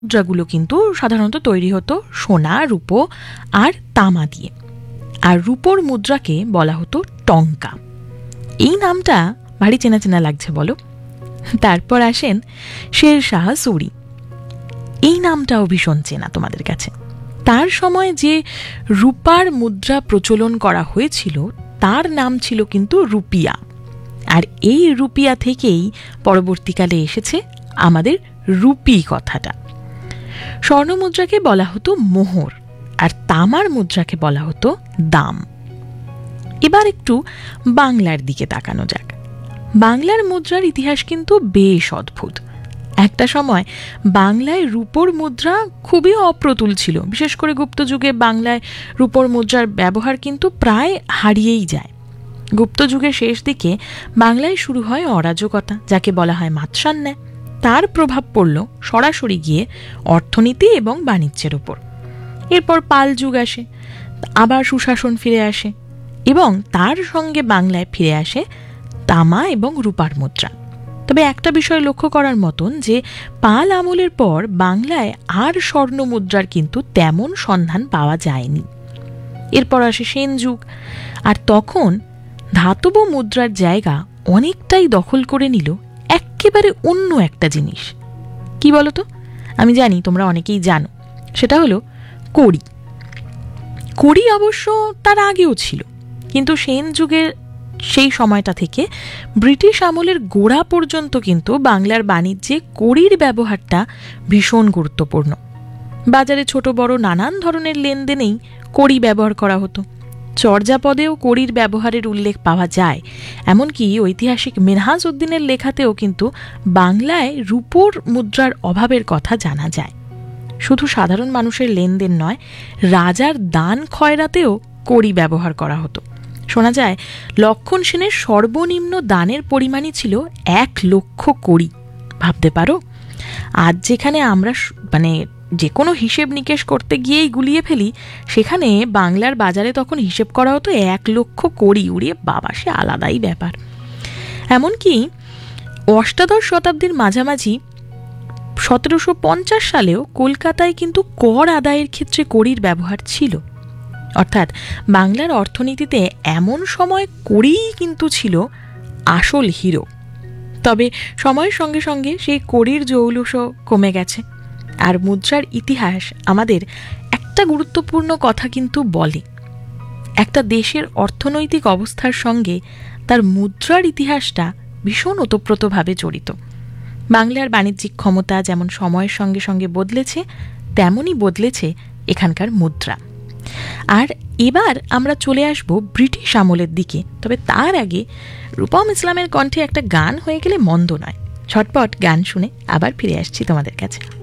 মুদ্রাগুলো কিন্তু সাধারণত তৈরি হতো সোনা, রূপো আর তামা দিয়ে। আর রূপোর মুদ্রাকে বলা হতো টঙ্কা। এই নামটা ভারী চেনা চেনা লাগছে বলো। তারপর আসেন শের শাহ সুরি। এই নামটাও ভীষণ চেনা তোমাদের কাছে। তার সময় যে রূপার মুদ্রা প্রচলন করা হয়েছিল তার নাম ছিল কিন্তু রুপিয়া। আর এই রুপিয়া থেকেই পরবর্তীকালে এসেছে আমাদের রুপি কথাটা। স্বর্ণ মুদ্রাকে বলা হতো মোহর, আর তামার মুদ্রাকে বলা হতো দাম। এবার একটু বাংলার দিকে তাকানো যাক। বাংলার মুদ্রার ইতিহাস কিন্তু বেশ অদ্ভুত। একটা সময় বাংলায় রূপোর মুদ্রা খুবই অপ্রতুল ছিল। বিশেষ করে গুপ্ত যুগে বাংলায় রূপোর মুদ্রার ব্যবহার কিন্তু প্রায় হারিয়েই যায়। গুপ্ত যুগের শেষ দিকে বাংলায় শুরু হয় অরাজকতা, যাকে বলা হয় মাৎসান্যায়। তার প্রভাব পড়ল সরাসরি গিয়ে অর্থনীতি এবং বাণিজ্যের উপর। এরপর পাল যুগ আসে, আবার সুশাসন ফিরে আসে এবং তার সঙ্গে বাংলায় ফিরে আসে তামা এবং রূপার মুদ্রা। তবে একটা বিষয় লক্ষ্য করার মতন যে পাল আমলের পর বাংলায় আর স্বর্ণ মুদ্রার কিন্তু তেমন সন্ধান পাওয়া যায়নি। এরপর আসে সেন যুগ, আর তখন ধাতব মুদ্রার জায়গা অনেকটাই দখল করে নিল একেবারে অন্য একটা জিনিস। কি বলতো? আমি জানি তোমরা অনেকেই জানো, সেটা হলো কড়ি। কড়ি অবশ্য তার আগেও ছিল, কিন্তু সেন যুগের সেই সময়টা থেকে ব্রিটিশ আমলের গোড়া পর্যন্ত কিন্তু বাংলার বাণিজ্যে কড়ির ব্যবহারটা ভীষণ গুরুত্বপূর্ণ। বাজারে ছোট বড় নানান ধরনের লেনদেনেই কড়ি ব্যবহার করা হতো। চর্যাপদেও কড়ির ব্যবহারের উল্লেখ পাওয়া যায়। এমনকি ঐতিহাসিক মিনহাজ উদ্দিনের লেখাতেও কিন্তু বাংলায় রূপোর মুদ্রার অভাবের কথা জানা যায়। শুধু সাধারণ মানুষের লেনদেন নয়, রাজার দান খয়রাতেও কড়ি ব্যবহার করা হতো। শোনা যায় লক্ষণ সেনের সর্বনিম্ন দানের পরিমাণই ছিল 1,00,000 কড়ি। ভাবতে পারো, আজ যেখানে আমরা যে কোনো হিসেব নিকেশ করতে গিয়েই গুলিয়ে ফেলি, সেখানে বাংলার বাজারে তখন হিসেব করা হতো 1,00,000 কড়ি। উড়িয়ে বাবা, সে আলাদাই ব্যাপার। এমনকি অষ্টাদশ শতাব্দীর মাঝামাঝি 1750 সালেও কলকাতায় কিন্তু কর আদায়ের ক্ষেত্রে কড়ির ব্যবহার ছিল। অর্থাৎ বাংলার অর্থনীতিতে এমন সময় কড়িই কিন্তু ছিল আসল হিরো। তবে সময়ের সঙ্গে সঙ্গে সেই কড়ির জৌলুসও কমে গেছে। আর মুদ্রার ইতিহাস আমাদের একটা গুরুত্বপূর্ণ কথা কিন্তু বলে, একটা দেশের অর্থনৈতিক অবস্থার সঙ্গে তার মুদ্রার ইতিহাসটা ভীষণ ওতপ্রোতভাবে জড়িত। বাংলার বাণিজ্যিক ক্ষমতা যেমন সময়ের সঙ্গে সঙ্গে বদলেছে, তেমনই বদলেছে এখানকার মুদ্রা। আর এবার আমরা চলে আসব ব্রিটিশ আমলের দিকে। তবে তার আগে রূপম ইসলামের কণ্ঠে একটা গান হয়ে গেলে মন্দ নয়। ঝটপট গান শুনে আবার ফিরে আসছি তোমাদের কাছে।